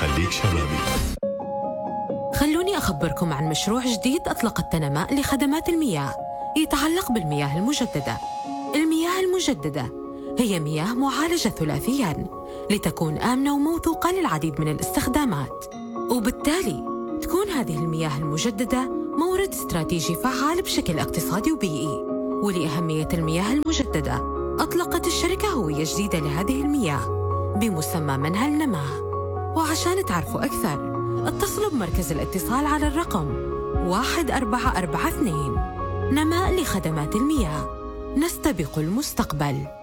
خليك شبابي. خلوني أخبركم عن مشروع جديد أطلقته نماء لخدمات المياه يتعلق بالمياه المجددة. المياه المجددة هي مياه معالجة ثلاثياً لتكون آمنة وموثوقة للعديد من الاستخدامات، وبالتالي تكون هذه المياه المجددة مورد استراتيجي فعال بشكل اقتصادي وبيئي. ولأهمية المياه المجددة أطلقت الشركة هوية جديدة لهذه المياه بمسمى منهل نماء. وعشان تعرفوا أكثر اتصلوا بمركز الاتصال على الرقم 1442. نماء لخدمات المياه، نستبق المستقبل.